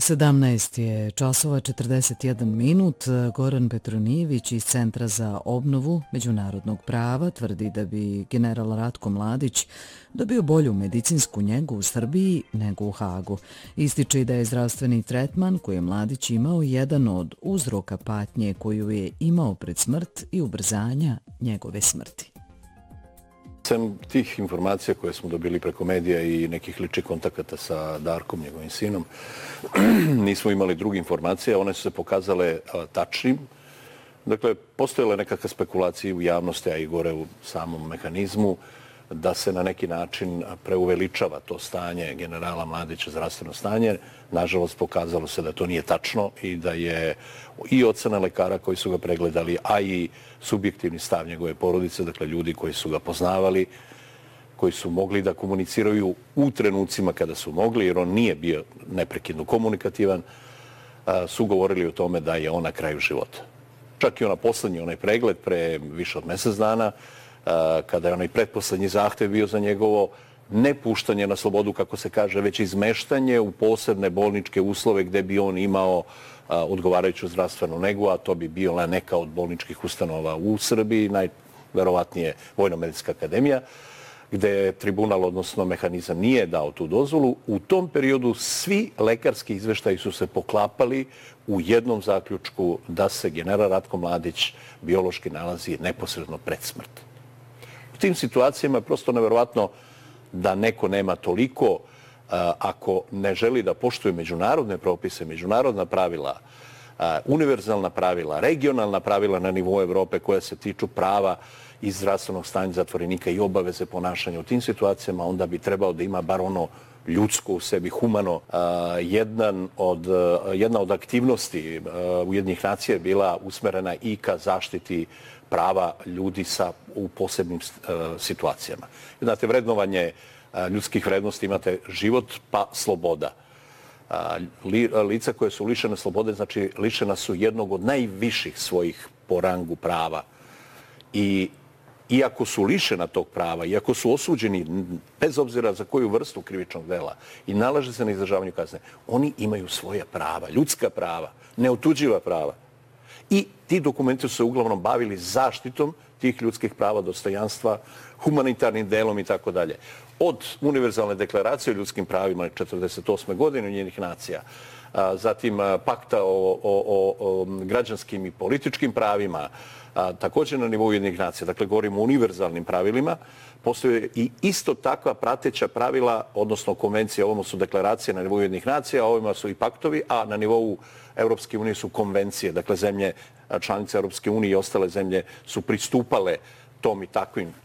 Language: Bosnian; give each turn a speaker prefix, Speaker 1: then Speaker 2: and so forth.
Speaker 1: 17 je časova 41 minut. Goran Petronijević iz Centra za obnovu međunarodnog prava tvrdi da bi general Ratko Mladić dobio bolju medicinsku njegu u Srbiji nego u Hagu. Ističe i da je zdravstveni tretman koji je Mladić imao jedan od uzroka patnje koju je imao pred smrt i ubrzanja njegove smrti.
Speaker 2: Sem tih informacija koje smo dobili preko medija i nekih ličnih kontakata sa Darkom, njegovim sinom, nismo imali druge informacije, one su se pokazale tačnim. Dakle, postojala je nekakva spekulacija u javnosti, a i gore u samom mehanizmu, da se na neki način preuveličava to stanje generala Mladića, zdravstveno stanje. Nažalost, pokazalo se da to nije tačno i da je i ocena lekara koji su ga pregledali, a i subjektivni stav njegove porodice, dakle ljudi koji su ga poznavali, koji su mogli da komuniciraju u trenucima kada su mogli, jer on nije bio neprekidno komunikativan, su govorili o tome da je on na kraju života. Čak i onaj pregled pre više od mjesec dana, kada je onaj pretposlednji zahtev bio za njegovo nepuštanje na slobodu, kako se kaže, već izmeštanje u posebne bolničke uslove gde bi on imao odgovarajuću zdravstvenu negu, a to bi bila neka od bolničkih ustanova u Srbiji, najverovatnije Vojno-medicinska akademija, gde tribunal, odnosno mehanizam, nije dao tu dozvolu. U tom periodu svi lekarski izveštaji su se poklapali u jednom zaključku da se general Ratko Mladić biološki nalazi neposredno pred smrt. U tim situacijama je prosto neverovatno da neko nema toliko, ako ne želi da poštuje međunarodne propise, međunarodna pravila, univerzalna pravila, regionalna pravila na nivou Evrope koja se tiču prava i zdravstvenog stanja zatvorenika i obaveze ponašanja u tim situacijama, onda bi trebao da ima bar ono ljudsko u sebi, humano. Jedna od aktivnosti Ujedinjenih nacija je bila usmerena i ka zaštiti prava ljudi u posebnim situacijama. Znate, vrednovanje ljudskih vrednosti, imate život pa sloboda. Lica koje su lišene slobode, znači lišena su jednog od najviših svojih po rangu prava. I iako su lišena tog prava, iako su osuđeni, bez obzira za koju vrstu krivičnog dela, i nalaže se na izdržavanju kazne, oni imaju svoja prava, ljudska prava, neotuđiva prava. I ti dokumenti su se uglavnom bavili zaštitom tih ljudskih prava, dostojanstva, humanitarnim delom i tako dalje. Od univerzalne deklaracije o ljudskim pravima 1948. godine Ujedinjenih nacija, zatim pakta o građanskim i političkim pravima, također na nivou Ujedinjenih nacija, dakle govorimo o univerzalnim pravilima, postoje i isto takva prateća pravila, odnosno konvencije, ovome su deklaracije na nivou Ujedinjenih nacija, a ovima su i paktovi, a na nivou Europske unije su konvencije. Dakle, zemlje članice Europske unije i ostale zemlje su pristupale tom i takvim